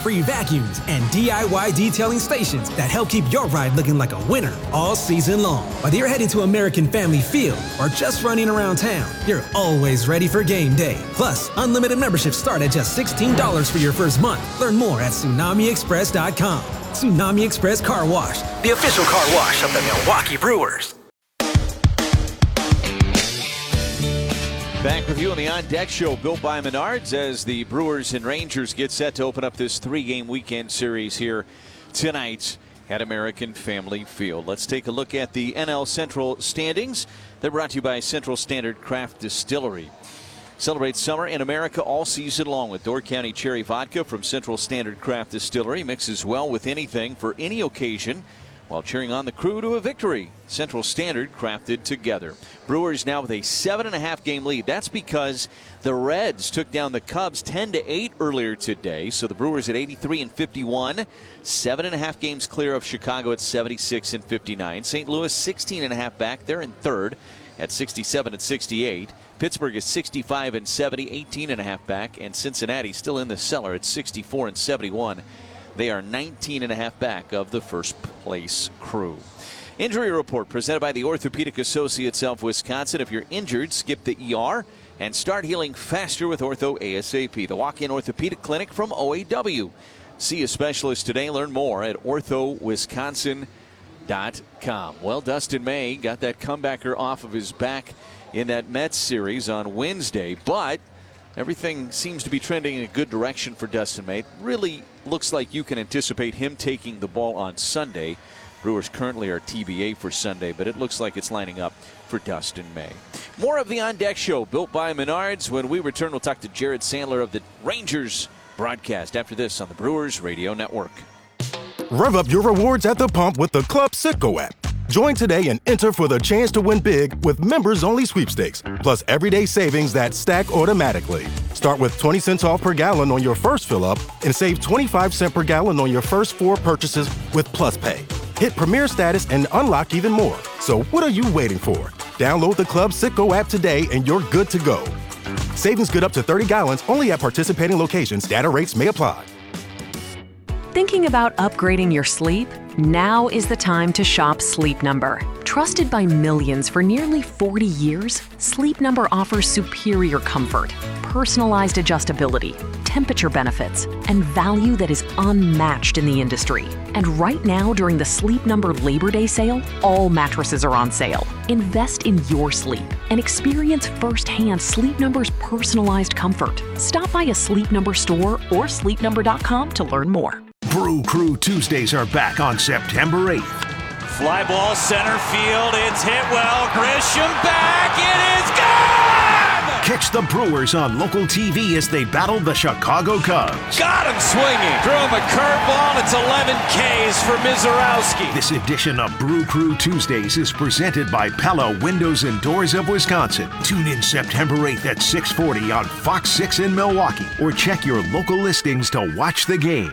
free vacuums, and DIY detailing stations that help keep your ride looking like a winner all season long. Whether you're heading to American Family Field or just running around town, you're always ready for game day. Plus, unlimited memberships start at just $16 for your first month. Learn more at TsunamiExpress.com. Tsunami Express Car Wash, the official car wash of the Milwaukee Brewers. Back with you on the On Deck Show, built by Menards, as the Brewers and Rangers get set to open up this 3-game weekend series here tonight at American Family Field. Let's take a look at the NL Central standings. They're brought to you by Central Standard Craft Distillery. Celebrate summer in America all season long with Door County Cherry Vodka from Central Standard Craft Distillery. Mixes well with anything for any occasion, while cheering on the crew to a victory. Central Standard, crafted together. Brewers now with a 7.5-game lead. That's because the Reds took down the Cubs 10-8 earlier today. So the Brewers at 83-51, 7.5 games clear of Chicago at 76-59. St. Louis 16.5 back. They're in third at 67-68. Pittsburgh is 65-70, 18.5 back, and Cincinnati still in the cellar at 64-71. They are 19.5 back of the first place crew. Injury report presented by the Orthopedic Associates of Wisconsin. If you're injured, skip the ER and start healing faster with Ortho ASAP. The walk-in orthopedic clinic from OAW. See a specialist today. Learn more at orthowisconsin.com. Well, Dustin May got that comebacker off of his back in that Mets series on Wednesday, but everything seems to be trending in a good direction for Dustin May. It really looks like you can anticipate him taking the ball on Sunday. Brewers currently are TBA for Sunday, but it looks like it's lining up for Dustin May. More of the On Deck Show, built by Menards. When we return, we'll talk to Jared Sandler of the Rangers broadcast after this on the Brewers Radio Network. Rev up your rewards at the pump with the Club Citgo app. Join today and enter for the chance to win big with members-only sweepstakes, plus everyday savings that stack automatically. Start with 20 cents off per gallon on your first fill-up and save 25 cents per gallon on your first 4 purchases with Plus Pay. Hit Premier status and unlock even more. So what are you waiting for? Download the Club Citgo app today and you're good to go. Savings good up to 30 gallons only at participating locations. Data rates may apply. Thinking about upgrading your sleep? Now is the time to shop Sleep Number. Trusted by millions for nearly 40 years, Sleep Number offers superior comfort, personalized adjustability, temperature benefits, and value that is unmatched in the industry. And right now, during the Sleep Number Labor Day sale, all mattresses are on sale. Invest in your sleep and experience firsthand Sleep Number's personalized comfort. Stop by a Sleep Number store or sleepnumber.com to learn more. Brew Crew Tuesdays are back on September 8th. Fly ball center field. It's hit well. Grisham back. It is gone! Catch the Brewers on local TV as they battle the Chicago Cubs. Got him swinging. Threw him a curveball. It's 11 Ks for Mizorowski. This edition of Brew Crew Tuesdays is presented by Pella Windows and Doors of Wisconsin. Tune in September 8th at 6:40 on Fox 6 in Milwaukee, or check your local listings to watch the game.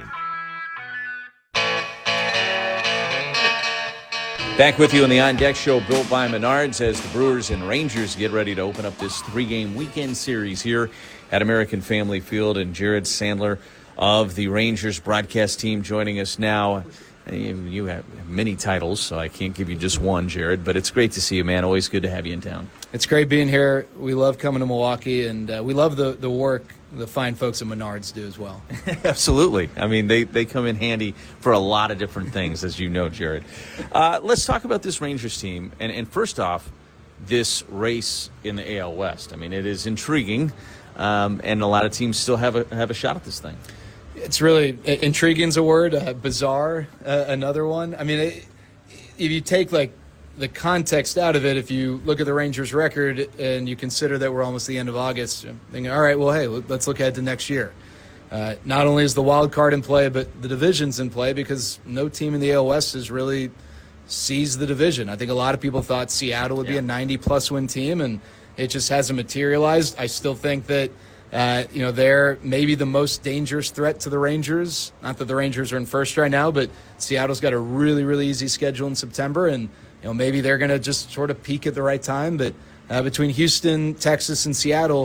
Back with you on the On Deck Show, built by Menards, as the Brewers and Rangers get ready to open up this 3-game weekend series here at American Family Field. And Jared Sandler of the Rangers broadcast team joining us now. You have many titles, so I can't give you just one, Jared, but it's great to see you, man. Always good to have you in town. It's great being here. We love coming to Milwaukee, and we love the work the fine folks at Menards do as well. Absolutely. I mean, they come in handy for a lot of different things, as you know, Jared. Let's talk about this Rangers team. And first off, this race in the AL West. I mean, it is intriguing, and a lot of teams still have a shot at this thing. It's really intriguing is a word. Bizarre, another one. I mean, if you take like the context out of it, if you look at the Rangers' record and you consider that we're almost the end of August, thinking, all right, well, hey, let's look ahead to next year. Not only is the wild card in play, but the division's in play, because no team in the AL West has really seized the division. I think a lot of people thought Seattle would be a 90-plus win team, and it just hasn't materialized. I still think that they're maybe the most dangerous threat to the Rangers. Not that the Rangers are in first right now, but Seattle's got a really, really easy schedule in September, and maybe they're going to just sort of peak at the right time. But between Houston, Texas, and Seattle,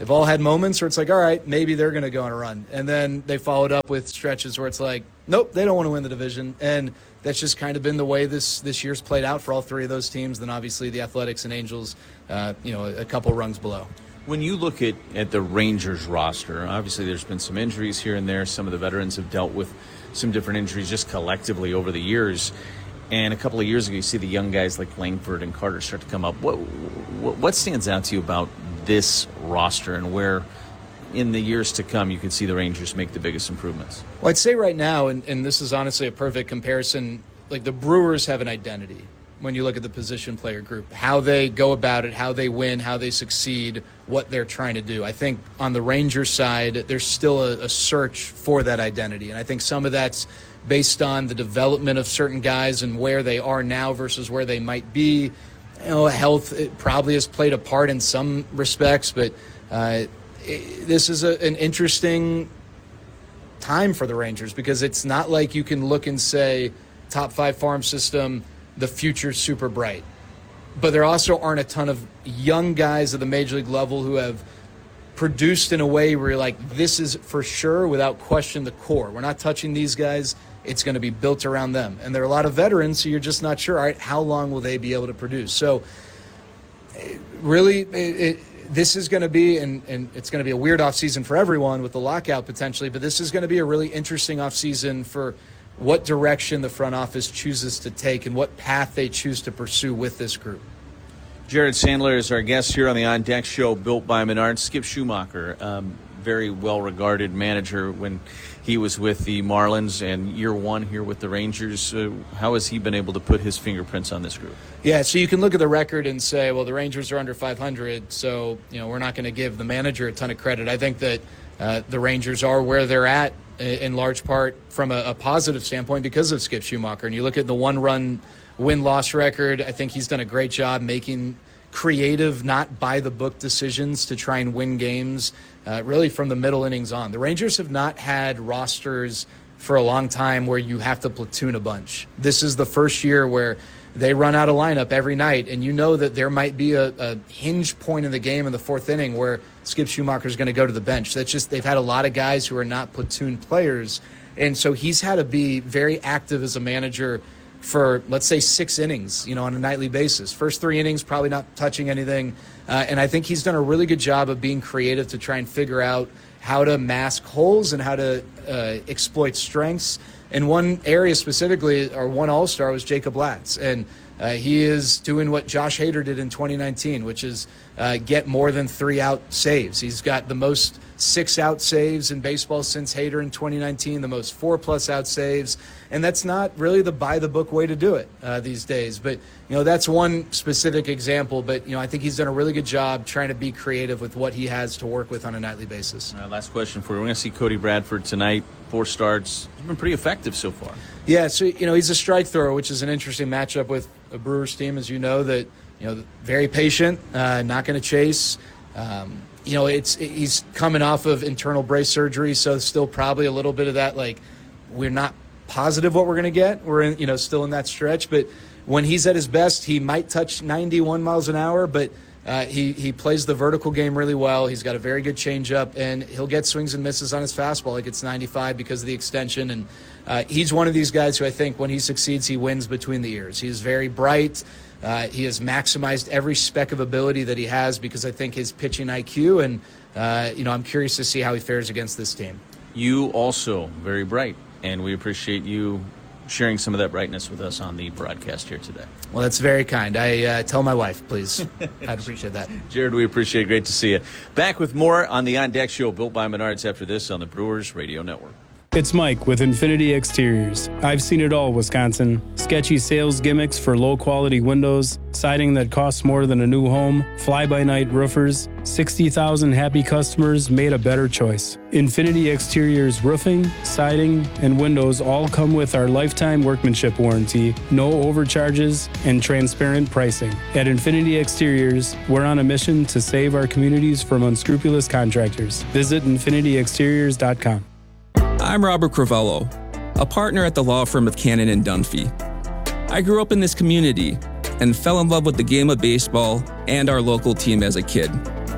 they've all had moments where it's like, all right, maybe they're going to go on a run. And then they followed up with stretches where it's like, nope, they don't want to win the division. And that's just kind of been the way this year's played out for all three of those teams. Then obviously the Athletics and Angels, a couple rungs below. When you look at the Rangers roster, obviously there's been some injuries here and there. Some of the veterans have dealt with some different injuries just collectively over the years. And a couple of years ago, you see the young guys like Langford and Carter start to come up. What stands out to you about this roster and where in the years to come you could see the Rangers make the biggest improvements? Well, I'd say right now, and this is honestly a perfect comparison, like the Brewers have an identity when you look at the position player group, how they go about it, how they win, how they succeed, what they're trying to do. I think on the Rangers side, there's still a search for that identity. And I think some of that's based on the development of certain guys and where they are now versus where they might be. Health it probably has played a part in some respects, but this is an interesting time for the Rangers because it's not like you can look and say top 5 farm system, the future's super bright. But there also aren't a ton of young guys at the major league level who have produced in a way where you're like, this is for sure, without question, the core. We're not touching these guys. It's going to be built around them. And there are a lot of veterans, so you're just not sure, all right, how long will they be able to produce? So really, this is going to be, and it's going to be a weird offseason for everyone with the lockout potentially, but this is going to be a really interesting offseason for what direction the front office chooses to take and what path they choose to pursue with this group. Jared Sandler is our guest here on the On Deck Show, built by Menards. Skip Schumacher, very well-regarded manager when he was with the Marlins and year one here with the Rangers. How has he been able to put his fingerprints on this group? Yeah, so you can look at the record and say, well, the Rangers are under 500, so we're not going to give the manager a ton of credit. I think that the Rangers are where they're at in large part from a positive standpoint because of Skip Schumacher. And you look at the one-run win-loss record, I think he's done a great job making creative, not by-the-book decisions to try and win games really from the middle innings on. The Rangers have not had rosters for a long time where you have to platoon a bunch. This is the first year where they run out of lineup every night, and you know that there might be a hinge point in the game in the fourth inning where Skip Schumacher is going to go to the bench. That's just, they've had a lot of guys who are not platoon players, and so he's had to be very active as a manager for, let's say, 6 innings, on a nightly basis. First 3 innings, probably not touching anything, and I think he's done a really good job of being creative to try and figure out how to mask holes and how to exploit strengths. And one area specifically, or one all-star, was Jacob Latz. And he is doing what Josh Hader did in 2019, which is get more than 3-out saves. He's got the most 6-out saves in baseball since Hader in 2019, the most 4+ out saves. And that's not really the by-the-book way to do it these days. But, that's one specific example. But, I think he's done a really good job trying to be creative with what he has to work with on a nightly basis. Last question for you. We're going to see Cody Bradford tonight, 4 starts. He's been pretty effective so far. Yeah, so, he's a strike thrower, which is an interesting matchup with a Brewers team, as you know, that, very patient, not going to chase. He's coming off of internal brace surgery, so still probably a little bit of that, like, we're not positive what we're going to get. We're in, still in that stretch, but when he's at his best, he might touch 91 miles an hour, but he plays the vertical game really well. He's got a very good changeup, and he'll get swings and misses on his fastball. Like it's 95 because of the extension, and he's one of these guys who I think when he succeeds, he wins between the ears. He's very bright. He has maximized every speck of ability that he has because I think his pitching IQ, and I'm curious to see how he fares against this team. You also very bright, and we appreciate you sharing some of that brightness with us on the broadcast here today. Well, that's very kind. I tell my wife, please. I'd appreciate that. Jared, we appreciate it. Great to see you. Back with more on the On Deck Show, built by Menards, after this on the Brewers Radio Network. It's Mike with Infinity Exteriors. I've seen it all, Wisconsin. Sketchy sales gimmicks for low-quality windows, siding that costs more than a new home, fly-by-night roofers. 60,000 happy customers made a better choice. Infinity Exteriors roofing, siding, and windows all come with our lifetime workmanship warranty, no overcharges, and transparent pricing. At Infinity Exteriors, we're on a mission to save our communities from unscrupulous contractors. Visit infinityexteriors.com. I'm Robert Crivello, a partner at the law firm of Cannon and Dunphy. I grew up in this community and fell in love with the game of baseball and our local team as a kid.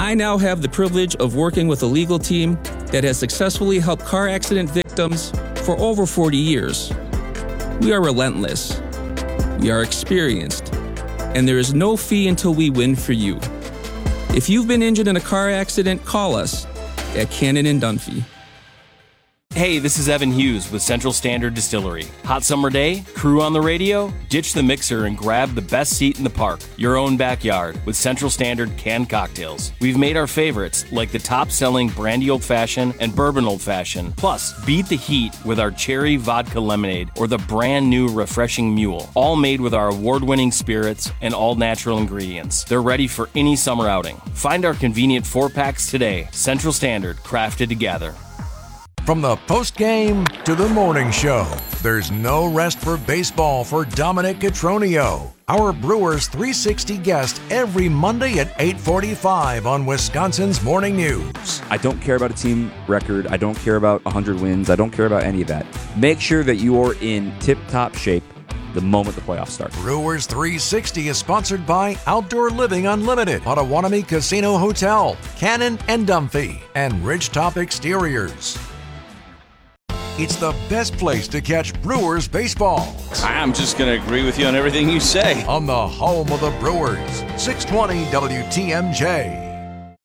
I now have the privilege of working with a legal team that has successfully helped car accident victims for over 40 years. We are relentless. We are experienced. And there is no fee until we win for you. If you've been injured in a car accident, call us at Cannon and Dunphy. Hey, this is Evan Hughes with Central Standard Distillery. Hot summer day, crew on the radio? Ditch the mixer and grab the best seat in the park, your own backyard, with Central Standard canned cocktails. We've made our favorites, like the top-selling Brandy Old Fashioned and Bourbon Old Fashioned. Plus, beat the heat with our Cherry Vodka Lemonade or the brand new Refreshing Mule, all made with our award-winning spirits and all-natural ingredients. They're ready for any summer outing. Find our convenient 4-packs today. Central Standard, crafted to gather. From the post-game to the morning show, there's no rest for baseball for Dominic Cotroneo, our Brewers 360 guest every Monday at 8:45 on Wisconsin's Morning News. I don't care about a team record. I don't care about 100 wins. I don't care about any of that. Make sure that you are in tip-top shape the moment the playoffs start. Brewers 360 is sponsored by Outdoor Living Unlimited, Potawatomi Casino Hotel, Cannon and Dunphy, and Ridgetop Exteriors. It's the best place to catch Brewers baseball. I'm just going to agree with you on everything you say. On the home of the Brewers, 620 WTMJ.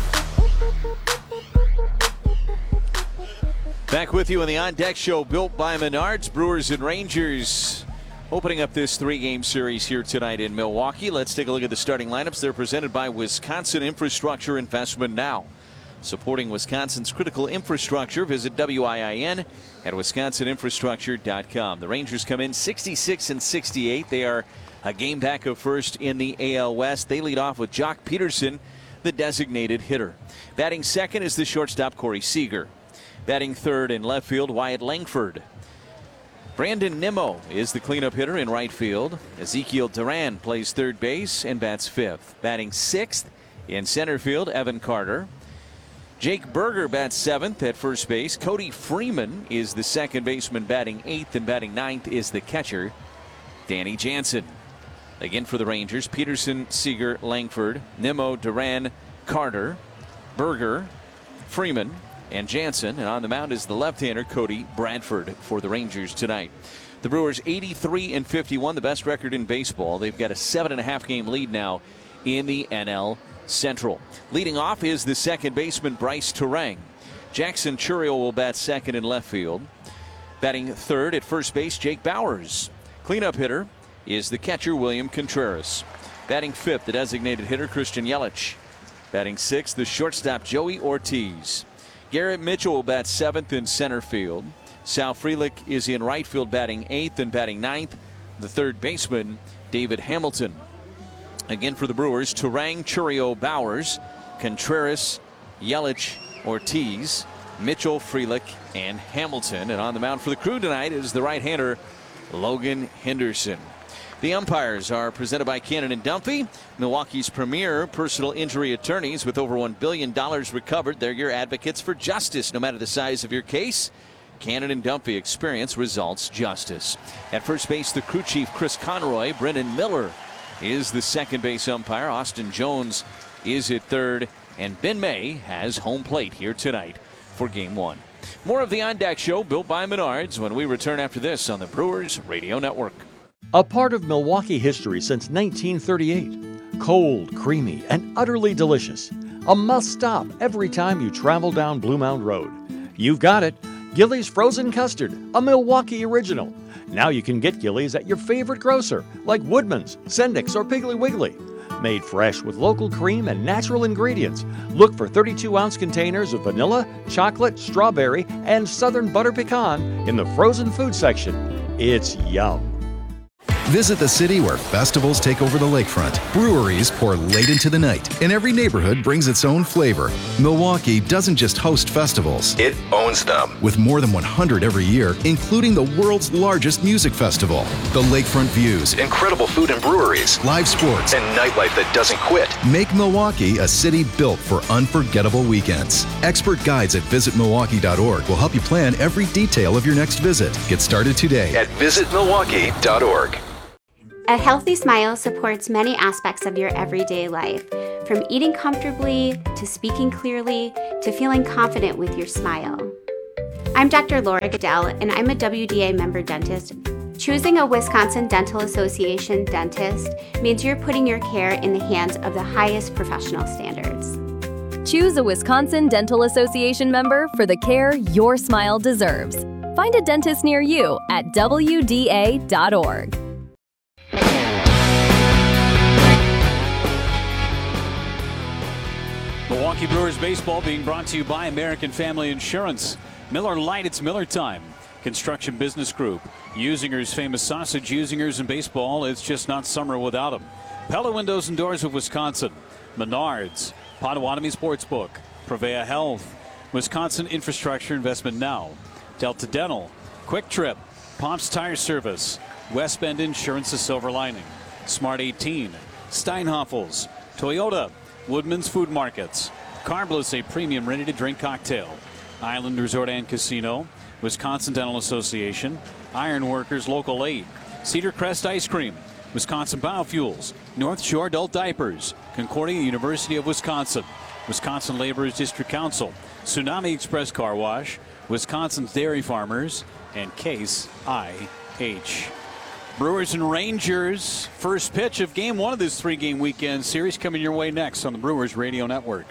Back with you on the On Deck Show, built by Menards. Brewers and Rangers opening up this 3-game series here tonight in Milwaukee. Let's take a look at the starting lineups. They're presented by Wisconsin Infrastructure Investment Now. Supporting Wisconsin's critical infrastructure, visit WIIN at wisconsininfrastructure.com. The Rangers come in 66-68. They are a game back of first in the AL West. They lead off with Jock Peterson, the designated hitter. Batting second is the shortstop Corey Seager. Batting third in left field, Wyatt Langford. Brandon Nimmo is the cleanup hitter in right field. Ezekiel Duran plays third base and bats fifth. Batting sixth in center field, Evan Carter. Jake Berger bats seventh at first base. Cody Freeman is the second baseman batting eighth, and batting ninth is the catcher, Danny Jansen. Again for the Rangers, Peterson, Seager, Langford, Nimmo, Duran, Carter, Berger, Freeman, and Jansen. And on the mound is the left-hander Cody Bradford for the Rangers tonight. The Brewers 83-51, the best record in baseball. They've got a 7.5 game lead now in the NL Central. Leading off is the second baseman Bryce Turang. Jackson Chourio will bat second in left field. Batting third at first base, Jake Bowers. Cleanup hitter is the catcher William Contreras. Batting fifth, the designated hitter Christian Yelich. Batting sixth, the shortstop Joey Ortiz. Garrett Mitchell will bat seventh in center field. Sal Frelick is in right field batting eighth, and batting ninth, the third baseman David Hamilton. Again for the Brewers, Turang, Chourio, Bowers, Contreras, Yelich, Ortiz, Mitchell, Frelick, and Hamilton. And on the mound for the Crew tonight is the right-hander Logan Henderson. The umpires are presented by Cannon and Dunphy, Milwaukee's premier personal injury attorneys. With over $1 billion recovered, they're your advocates for justice. No matter the size of your case, Cannon and Dunphy, experience results justice. At first base, the Crew chief Chris Conroy. Brendan Miller is the second base umpire. Austin Jones is at third, and Ben May has home plate here tonight for Game 1. More of the On Deck Show, built by Menards, when we return after this on the Brewers Radio Network. A part of Milwaukee history since 1938. Cold, creamy, and utterly delicious. A must-stop every time you travel down Blue Mound Road. You've got it. Gillies Frozen Custard, a Milwaukee original. Now you can get Gillies at your favorite grocer, like Woodman's, Sendik's, or Piggly Wiggly. Made fresh with local cream and natural ingredients. Look for 32-ounce containers of vanilla, chocolate, strawberry, and southern butter pecan in the frozen food section. It's yum. Visit the city where festivals take over the lakefront. Breweries pour late into the night, and every neighborhood brings its own flavor. Milwaukee doesn't just host festivals, it owns them. With more than 100 every year, including the world's largest music festival. The lakefront views, incredible food and breweries, live sports, and nightlife that doesn't quit make Milwaukee a city built for unforgettable weekends. Expert guides at visitmilwaukee.org will help you plan every detail of your next visit. Get started today at visitmilwaukee.org. A healthy smile supports many aspects of your everyday life. from eating comfortably to speaking clearly to feeling confident with your smile. I'm Dr. Laura Goodell, and I'm a WDA member dentist. Choosing a Wisconsin Dental Association dentist means you're putting your care in the hands of the highest professional standards. Choose a Wisconsin Dental Association member for the care your smile deserves. Find a dentist near you at WDA.org. Milwaukee Brewers baseball being brought to you by American Family Insurance. Miller Lite, it's Miller time. Construction Business Group. Usinger's famous sausage. Usingers in baseball, it's just not summer without them. Pella Windows and Doors of Wisconsin. Menards. Potawatomi Sportsbook. Prevea Health. Wisconsin Infrastructure Investment Now. Delta Dental. Quick Trip. Pops Tire Service. West Bend Insurance, the silver lining. Smart 18. Steinhoffels. Toyota. Woodman's Food Markets. Carbliss, a premium ready-to-drink cocktail. Island Resort and Casino. Wisconsin Dental Association. Ironworkers Local 8. Cedar Crest Ice Cream. Wisconsin Biofuels. North Shore Adult Diapers. Concordia University of Wisconsin. Wisconsin Laborers District Council. Tsunami Express Car Wash. Wisconsin's Dairy Farmers. And Case IH. Brewers and Rangers. First pitch of game one of this three-game weekend series coming your way next on the Brewers Radio Network.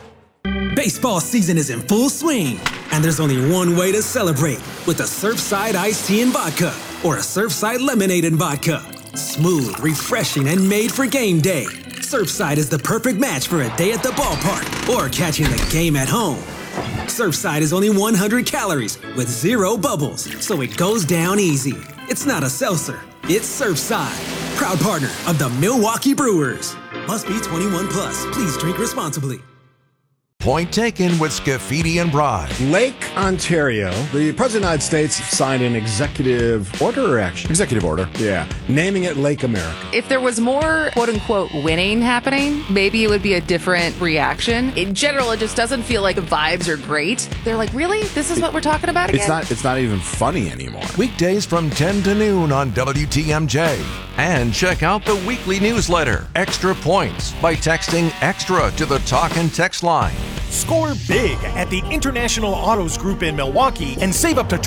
Baseball season is in full swing, and there's only one way to celebrate, with a Surfside iced tea and vodka or a Surfside lemonade and vodka. Smooth, refreshing, and made for game day. Surfside is the perfect match for a day at the ballpark or catching the game at home. Surfside is only 100 calories with 0 bubbles, so it goes down easy. It's not a seltzer, it's Surfside. Proud partner of the Milwaukee Brewers. Must be 21 plus. Please drink responsibly. Point taken with Scafidi and Bride. Lake Ontario, the President of the United States signed an executive order or action? Executive order. Yeah. Naming it Lake America. If there was more quote-unquote winning happening, maybe it would be a different reaction. In general, it just doesn't feel like the vibes are great. They're like, really? This is what we're talking about again? It's not even funny anymore. Weekdays from 10 to noon on WTMJ. And check out the weekly newsletter, Extra Points, by texting EXTRA to the talk and text line. Score big at the International Autos Group in Milwaukee and save up to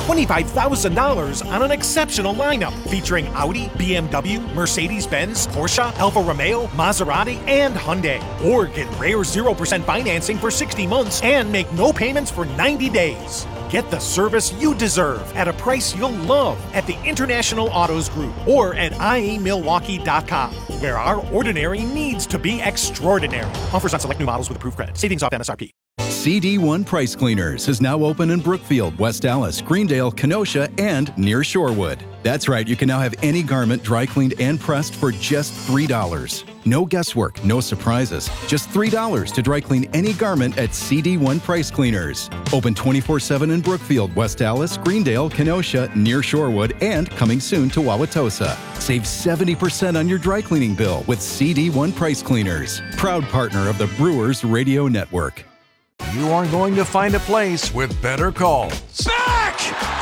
$25,000 on an exceptional lineup featuring Audi, BMW, Mercedes-Benz, Porsche, Alfa Romeo, Maserati, and Hyundai. Or get rare 0% financing for 60 months and make no payments for 90 days. Get the service you deserve at a price you'll love at the International Autos Group or at iamilwaukee.com, where our ordinary needs to be extraordinary. Offers on select new models with approved credit. Savings off MSRP. CD1 Price Cleaners is now open in Brookfield, West Allis, Greendale, Kenosha, and near Shorewood. That's right, you can now have any garment dry cleaned and pressed for just $3. No guesswork, no surprises. Just $3 to dry clean any garment at CD1 Price Cleaners. Open 24/7 in Brookfield, West Allis, Greendale, Kenosha, near Shorewood, and coming soon to Wauwatosa. Save 70% on your dry cleaning bill with CD1 Price Cleaners. Proud partner of the Brewers Radio Network. You are going to find a place with better calls. Back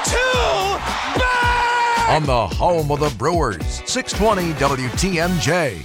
to back! On the home of the Brewers, 620 WTMJ.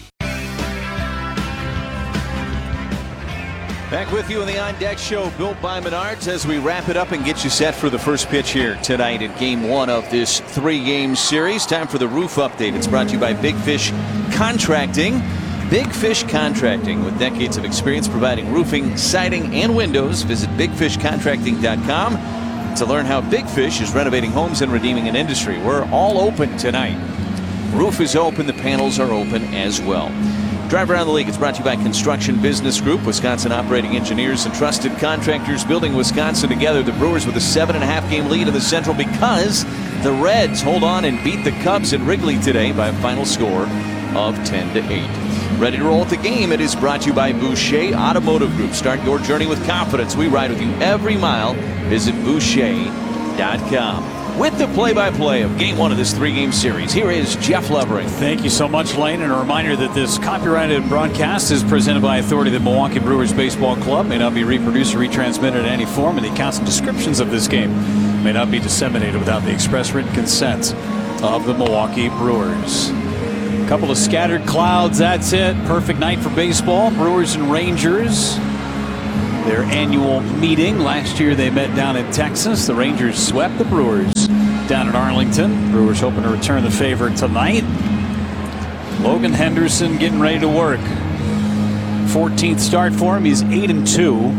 Back with you on the On Deck Show, built by Menards, as we wrap it up and get you set for the first pitch here tonight in Game 1 of this three-game series. Time for the roof update. It's brought to you by Big Fish Contracting. Big Fish Contracting, with decades of experience providing roofing, siding, and windows. Visit bigfishcontracting.com to learn how Big Fish is renovating homes and redeeming an industry. We're all open tonight. Roof is open. The panels are open as well. Drive Around the League is brought to you by Construction Business Group, Wisconsin operating engineers and trusted contractors building Wisconsin together. The Brewers with a 7.5-game lead in the Central because the Reds hold on and beat the Cubs at Wrigley today by a final score of 10-8. Ready to roll at the game. It is brought to you by Boucher Automotive Group. Start your journey with confidence. We ride with you every mile. Visit Boucher.com. With the play-by-play of Game 1 of this three-game series, here is Jeff Levering. Thank you so much, Lane. And a reminder that this copyrighted broadcast is presented by authority of the Milwaukee Brewers Baseball Club. May not be reproduced or retransmitted in any form, and the accounts and descriptions of this game may not be disseminated without the express written consent of the Milwaukee Brewers. A couple of scattered clouds, that's it. Perfect night for baseball. Brewers and Rangers, their annual meeting. Last year they met down in Texas. The Rangers swept the Brewers down in Arlington. Brewers hoping to return the favor tonight. Logan Henderson getting ready to work. 14th start for him. He's 8-2.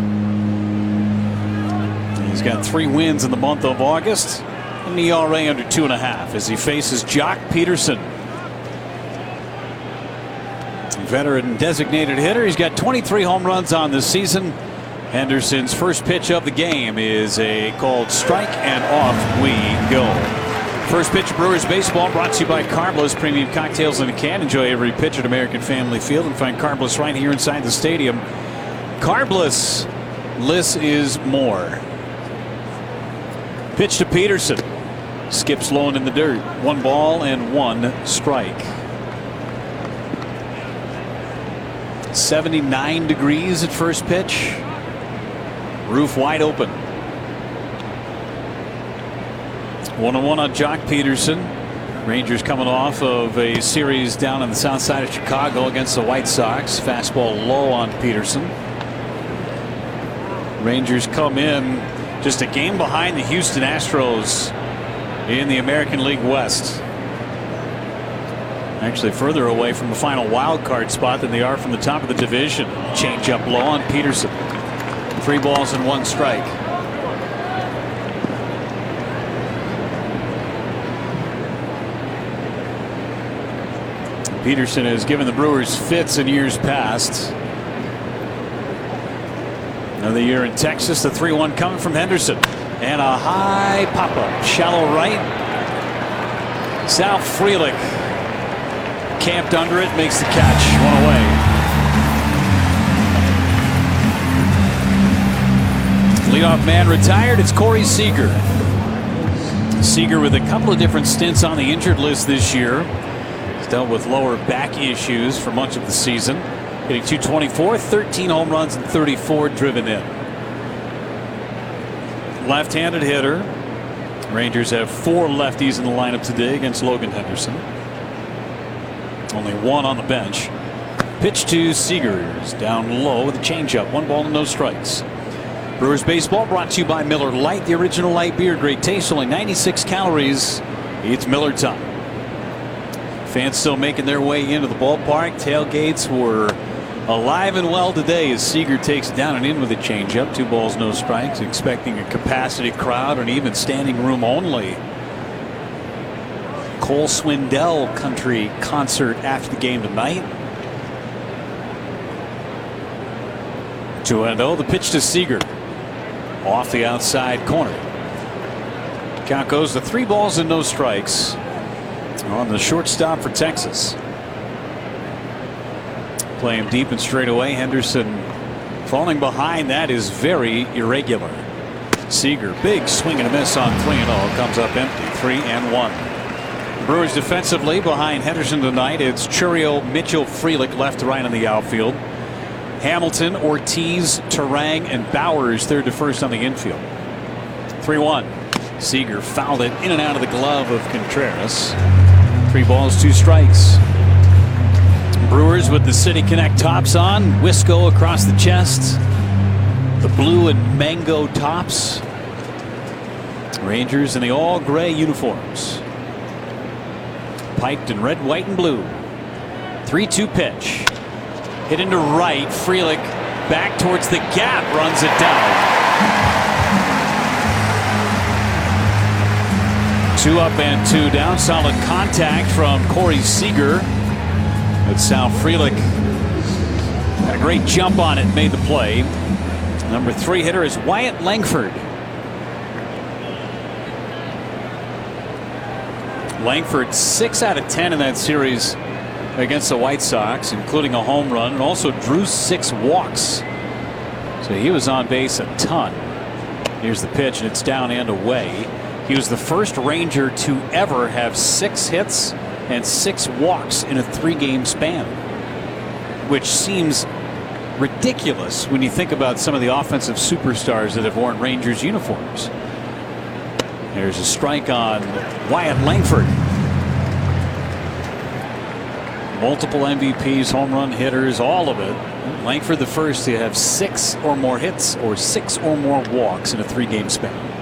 He's got 3 wins in the month of August. An ERA under 2.5 as he faces Jock Peterson. Veteran designated hitter. He's got 23 home runs on this season. Henderson's first pitch of the game is a called strike, and off we go. First pitch of Brewers baseball brought to you by Carbliss Premium Cocktails in a Can. Enjoy every pitch at American Family Field and find Carbliss right here inside the stadium. Carbliss, less is more. Pitch to Peterson. Skips low and in the dirt. 1 ball and 1 strike. 79 degrees at first pitch. Roof wide open. 1-1 on Jock Peterson. Rangers coming off of a series down on the south side of Chicago against the White Sox. Fastball low on Peterson. Rangers come in just a game behind the Houston Astros in the American League West. Actually further away from the final wild card spot than they are from the top of the division. Change up low on Peterson. 3 balls and 1 strike. Peterson has given the Brewers fits in years past. Another year in Texas. The 3-1 coming from Henderson. And a high pop-up. Shallow right. Sal Frelick camped under it. Makes the catch. 1 away. Leadoff man retired. It's Corey Seager. Seager with a couple of different stints on the injured list this year. He's dealt with lower back issues for much of the season. Hitting .224, 13 home runs and 34 driven in. Left-handed hitter. Rangers have 4 lefties in the lineup today against Logan Henderson. Only 1 on the bench. Pitch to Seegers. Down low with a changeup. 1 ball and no strikes. Brewers baseball brought to you by Miller Lite, the original light beer. Great taste, only 96 calories. It's Miller time. Fans still making their way into the ballpark. Tailgates were alive and well today as Seager takes down and in with a changeup. 2 balls, no strikes. Expecting a capacity crowd and even standing room only. Cole Swindell country concert after the game tonight. 2-0. The pitch to Seager. Off the outside corner. Count goes to 3 balls and no strikes on the shortstop for Texas. Play him deep and straight away. Henderson falling behind. That is very irregular. Seager, big swing and a miss on 3-0. Comes up empty. 3-1. Brewers defensively behind Henderson tonight. It's Chourio, Mitchell, Frelick left to right on the outfield. Hamilton, Ortiz, Turang, and Bowers third to first on the infield. 3-1. Seager fouled it in and out of the glove of Contreras. 3 balls, 2 strikes. Brewers with the City Connect tops on. Wisco across the chest. The blue and mango tops. Rangers in the all gray uniforms. Piped in red, white, and blue. 3-2 pitch. Hit into right. Frelick back towards the gap. Runs it down. 2 up and 2 down. Solid contact from Corey Seager. But Sal Frelick had a great jump on it. Made the play. Number 3 hitter is Wyatt Langford. Langford 6 out of 10 in that series against the White Sox, including a home run, and also drew 6 walks. So he was on base a ton. Here's the pitch, and it's down and away. He was the first Ranger to ever have 6 hits and 6 walks in a 3-game span, which seems ridiculous when you think about some of the offensive superstars that have worn Rangers uniforms. There's a strike on Wyatt Langford. Multiple MVPs, home run hitters, all of it. Langford the first to have 6 or more hits or 6 or more walks in a 3-game span.